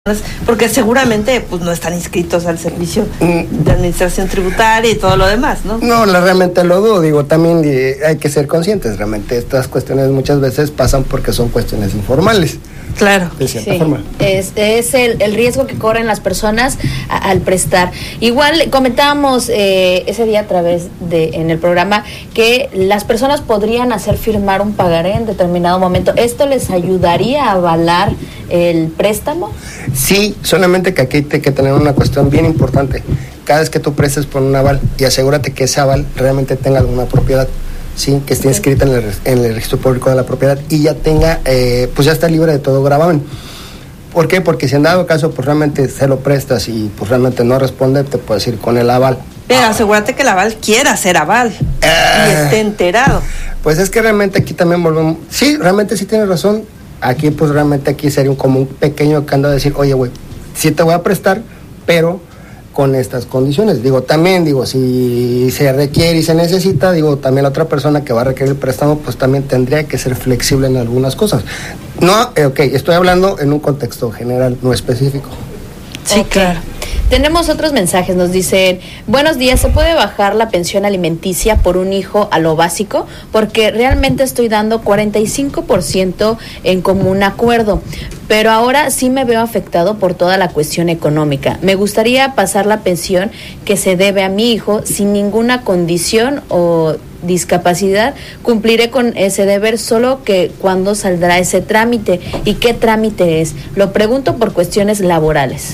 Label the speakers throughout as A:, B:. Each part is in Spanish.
A: porque seguramente pues no están inscritos al servicio de administración tributaria y todo lo demás, ¿no?
B: No, realmente lo dudo, digo, también hay que ser conscientes, realmente estas cuestiones muchas veces pasan porque son cuestiones informales.
A: Claro.
B: De cierta forma.
C: Es el riesgo que corren las personas al prestar. Igual comentábamos ese día a través en el programa que las personas podrían hacer firmar un pagaré en determinado momento. ¿Esto les ayudaría a avalar el préstamo?
B: Sí, solamente que aquí hay que tener una cuestión bien importante. Cada vez que tú prestes por un aval y asegúrate que ese aval realmente tenga alguna propiedad. Sí, que esté inscrita en el registro público de la propiedad y ya tenga, pues ya está libre de todo gravamen. ¿Por qué? Porque si en dado caso, pues realmente se lo prestas y pues realmente no responde, te puedes ir con el aval.
A: Pero asegúrate que el aval quiera ser aval y esté enterado.
B: Pues es que realmente aquí también volvemos, sí, realmente sí tienes razón. Aquí pues realmente aquí sería como un pequeño candado de decir, oye güey, sí te voy a prestar, pero con estas condiciones. Digo, también, si se requiere y se necesita, también la otra persona que va a requerir el préstamo, pues también tendría que ser flexible en algunas cosas. No, estoy hablando en un contexto general, no específico.
C: Sí, claro. Tenemos otros mensajes, nos dicen, buenos días, ¿se puede bajar la pensión alimenticia por un hijo a lo básico? Porque realmente estoy dando 45% en común acuerdo, pero ahora sí me veo afectado por toda la cuestión económica. Me gustaría pasar la pensión que se debe a mi hijo sin ninguna condición o discapacidad. Cumpliré con ese deber, solo que cuándo saldrá ese trámite y qué trámite es. Lo pregunto por cuestiones laborales.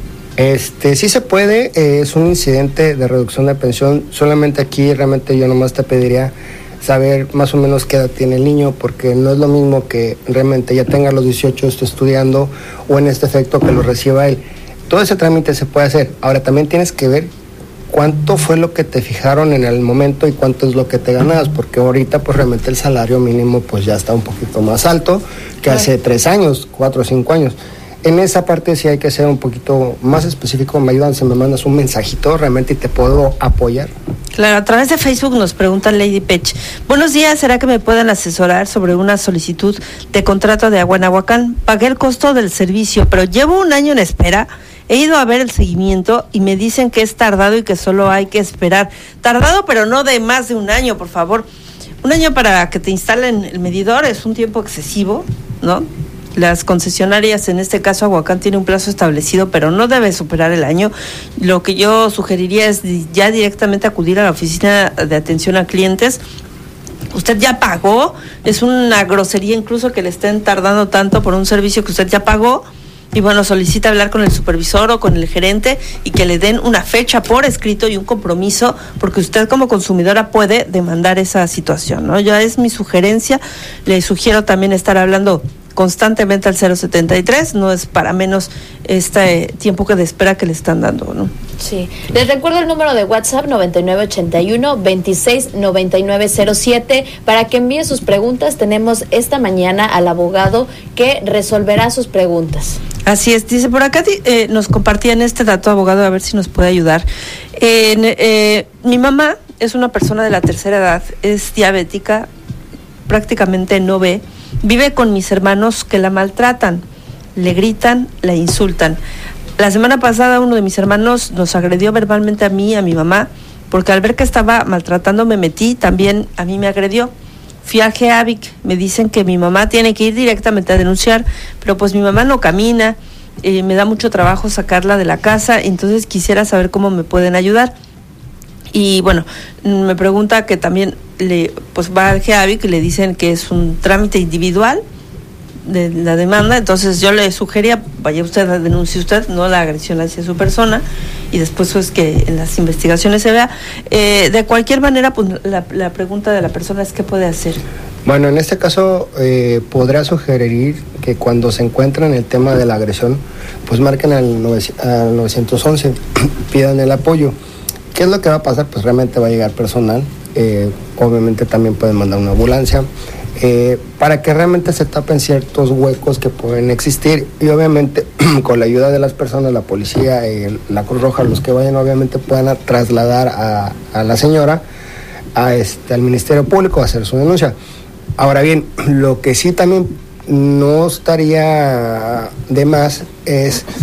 B: Sí se puede, es un incidente de reducción de pensión. Solamente aquí realmente yo nomás te pediría saber más o menos qué edad tiene el niño, porque no es lo mismo que realmente ya tenga los 18, esté estudiando, o en este efecto que lo reciba él. Todo ese trámite se puede hacer. Ahora también tienes que ver cuánto fue lo que te fijaron en el momento y cuánto es lo que te ganabas, porque ahorita pues realmente el salario mínimo pues ya está un poquito más alto que hace 3 años, 4 o 5 años. En esa parte sí hay que ser un poquito más específico. Me ayudan si me mandas un mensajito realmente y te puedo apoyar.
A: Claro, a través de Facebook nos pregunta Lady Pech. Buenos días, ¿será que me pueden asesorar sobre una solicitud de contrato de agua en Ahuacán? Pagué el costo del servicio, pero llevo 1 año en espera. He ido a ver el seguimiento y me dicen que es tardado y que solo hay que esperar. Tardado, pero no de más de 1 año, por favor. 1 año para que te instalen el medidor es un tiempo excesivo, ¿no? Las concesionarias, en este caso Ahuacán, tiene un plazo establecido, pero no debe superar el año. Lo que yo sugeriría es ya directamente acudir a la oficina de atención a clientes. Usted ya pagó, es una grosería incluso que le estén tardando tanto por un servicio que usted ya pagó. Y bueno, solicita hablar con el supervisor o con el gerente y que le den una fecha por escrito y un compromiso, porque usted como consumidora puede demandar esa situación, ¿no? Ya es mi sugerencia. Le sugiero también estar hablando constantemente al 073, no es para menos este tiempo de espera que le están dando, ¿no?
C: Sí. Les recuerdo el número de WhatsApp 9981-269907 para que envíe sus preguntas. Tenemos esta mañana al abogado que resolverá sus preguntas.
A: Así es, dice por acá, nos compartían este dato, abogado, a ver si nos puede ayudar. Mi mamá es una persona de la tercera edad, es diabética, prácticamente no ve, vive con mis hermanos que la maltratan, le gritan, la insultan. La semana pasada uno de mis hermanos nos agredió verbalmente a mí y a mi mamá, porque al ver que estaba maltratando me metí, también a mí me agredió. Fui al GEAVIC, me dicen que mi mamá tiene que ir directamente a denunciar, pero pues mi mamá no camina, me da mucho trabajo sacarla de la casa, entonces quisiera saber cómo me pueden ayudar. Y bueno, me pregunta que también pues va al GEAVIC y le dicen que es un trámite individual de la demanda, entonces yo le sugería, vaya usted, denuncie usted, no la agresión hacia su persona, y después pues que en las investigaciones se vea. De cualquier manera, pues la pregunta de la persona es ¿qué puede hacer?
B: Bueno, en este caso podría sugerir que cuando se encuentran el tema de la agresión, pues marquen al 911, pidan el apoyo. ¿Qué es lo que va a pasar? Pues realmente va a llegar personal, obviamente también pueden mandar una ambulancia, para que realmente se tapen ciertos huecos que pueden existir, y obviamente con la ayuda de las personas, la policía, la Cruz Roja, los que vayan, obviamente puedan trasladar a la señora al Ministerio Público a hacer su denuncia. Ahora bien, lo que sí también no estaría de más es